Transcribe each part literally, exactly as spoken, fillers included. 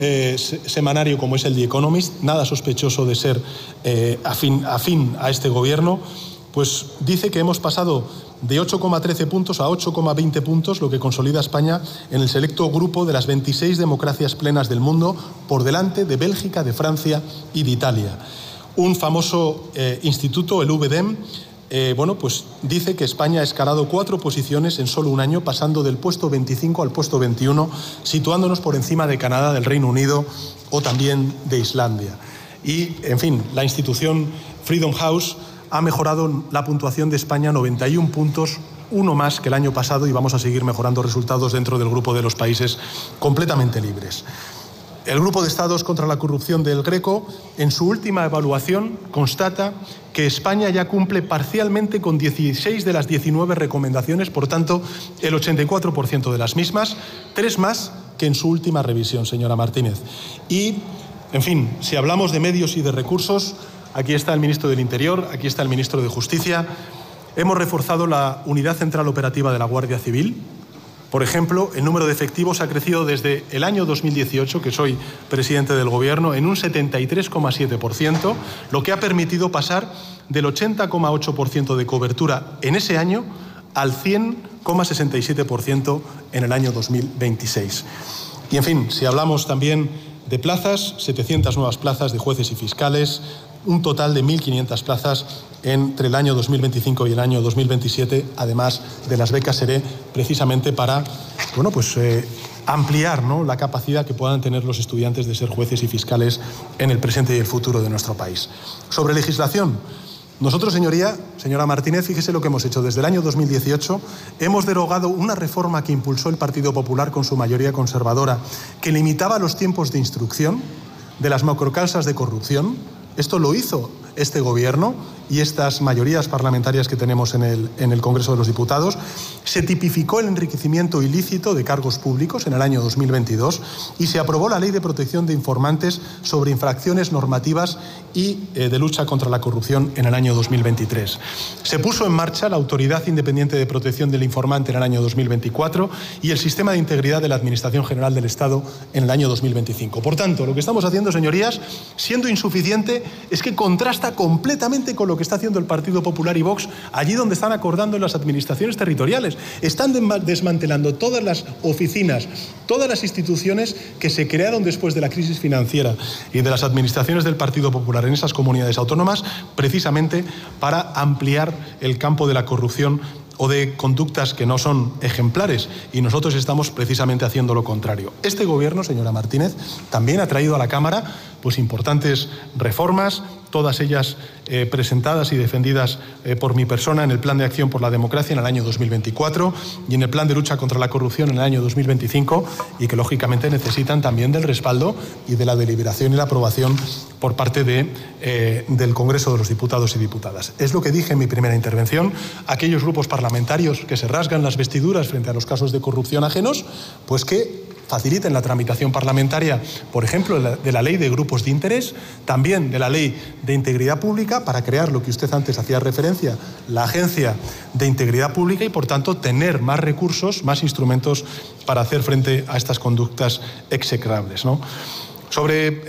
Eh, semanario como es el The Economist, nada sospechoso de ser eh, afín, afín a este gobierno, pues dice que hemos pasado de ocho coma trece puntos a ocho coma veinte puntos, lo que consolida a España en el selecto grupo de las veintiséis democracias plenas del mundo, por delante de Bélgica, de Francia y de Italia. Un famoso eh, instituto, el U V D E M, Eh, bueno, pues dice que España ha escalado cuatro posiciones en solo un año, pasando del puesto veinticinco al puesto veintiuno, situándonos por encima de Canadá, del Reino Unido o también de Islandia. Y, en fin, la institución Freedom House ha mejorado la puntuación de España noventa y un puntos, uno más que el año pasado, y vamos a seguir mejorando resultados dentro del grupo de los países completamente libres. El Grupo de Estados contra la Corrupción del Greco, en su última evaluación, constata que España ya cumple parcialmente con dieciséis de las diecinueve recomendaciones, por tanto, el ochenta y cuatro por ciento de las mismas, tres más que en su última revisión, señora Martínez. Y, en fin, si hablamos de medios y de recursos, aquí está el ministro del Interior, aquí está el ministro de Justicia. Hemos reforzado la Unidad Central Operativa de la Guardia Civil. Por ejemplo, el número de efectivos ha crecido desde el año dos mil dieciocho, que soy presidente del Gobierno, en un setenta y tres coma siete por ciento, lo que ha permitido pasar del ochenta coma ocho por ciento de cobertura en ese año al cien coma sesenta y siete por ciento en el año dos mil veintiséis. Y, en fin, si hablamos también de plazas, setecientas nuevas plazas de jueces y fiscales, un total de mil quinientas plazas entre el año dos mil veinticinco y el año dos mil veintisiete, además de las becas SERE, precisamente para bueno, pues, eh, ampliar, ¿no?, la capacidad que puedan tener los estudiantes de ser jueces y fiscales en el presente y el futuro de nuestro país. Sobre legislación, nosotros, señoría, señora Martínez, fíjese lo que hemos hecho. Desde el año dos mil dieciocho hemos derogado una reforma que impulsó el Partido Popular con su mayoría conservadora, que limitaba los tiempos de instrucción de las macrocausas de corrupción. Esto lo hizo este Gobierno y estas mayorías parlamentarias que tenemos en el, en el Congreso de los Diputados. Se tipificó el enriquecimiento ilícito de cargos públicos en el año dos mil veintidós y se aprobó la Ley de Protección de Informantes sobre infracciones normativas y eh, de lucha contra la corrupción en el año dos mil veintitrés. Se puso en marcha la Autoridad Independiente de Protección del Informante en el año dos mil veinticuatro y el Sistema de Integridad de la Administración General del Estado en el año dos mil veinticinco. Por tanto, lo que estamos haciendo, señorías, siendo insuficiente, es que contrasta completamente con lo que está haciendo el Partido Popular y Vox allí donde están acordando en las administraciones territoriales. Están desmantelando todas las oficinas, todas las instituciones que se crearon después de la crisis financiera y de las administraciones del Partido Popular en esas comunidades autónomas, precisamente para ampliar el campo de la corrupción o de conductas que no son ejemplares, y nosotros estamos precisamente haciendo lo contrario. Este Gobierno, señora Martínez, también ha traído a la Cámara pues importantes reformas, todas ellas eh, presentadas y defendidas eh, por mi persona en el Plan de Acción por la Democracia en el año dos mil veinticuatro y en el Plan de Lucha contra la Corrupción en el año dos mil veinticinco, y que lógicamente necesitan también del respaldo y de la deliberación y la aprobación por parte de, eh, del Congreso de los Diputados y Diputadas. Es lo que dije en mi primera intervención. Aquellos grupos parlamentarios que se rasgan las vestiduras frente a los casos de corrupción ajenos, pues que faciliten la tramitación parlamentaria, por ejemplo, de la Ley de Grupos de Interés, también de la Ley de Integridad Pública, para crear lo que usted antes hacía referencia, la Agencia de Integridad Pública, y, por tanto, tener más recursos, más instrumentos para hacer frente a estas conductas execrables, ¿no? Sobre eh,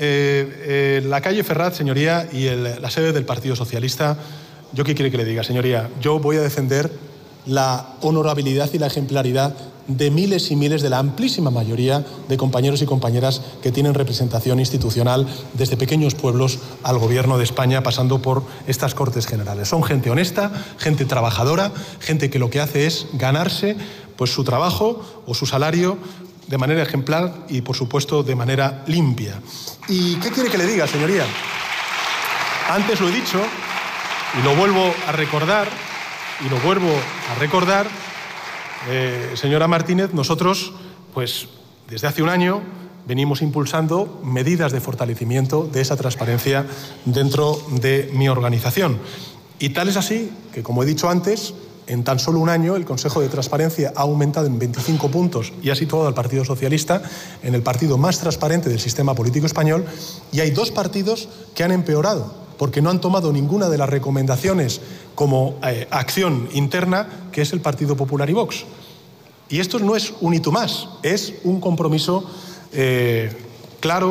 eh, la calle Ferraz, señoría, y el, la sede del Partido Socialista, ¿yo qué quiere que le diga, señoría? Yo voy a defender la honorabilidad y la ejemplaridad de miles y miles, de la amplísima mayoría de compañeros y compañeras que tienen representación institucional desde pequeños pueblos al Gobierno de España, pasando por estas Cortes Generales. Son gente honesta, gente trabajadora, gente que lo que hace es ganarse pues, su trabajo o su salario de manera ejemplar y, por supuesto, de manera limpia. ¿Y qué quiere que le diga, señoría? Antes lo he dicho y lo vuelvo a recordar, y lo vuelvo a recordar, eh, señora Martínez, nosotros, pues, desde hace un año venimos impulsando medidas de fortalecimiento de esa transparencia dentro de mi organización. Y tal es así que, como he dicho antes, en tan solo un año el Consejo de Transparencia ha aumentado en veinticinco puntos y ha situado al Partido Socialista en el partido más transparente del sistema político español, y hay dos partidos que han empeorado porque no han tomado ninguna de las recomendaciones como eh, acción interna, que es el Partido Popular y Vox. Y esto no es un hito más, es un compromiso eh, claro